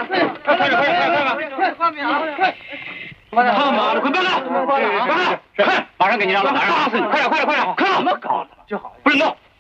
他妈的，快办案！是，马上给你让老大打死你！快点！怎么搞的？就好，不准动！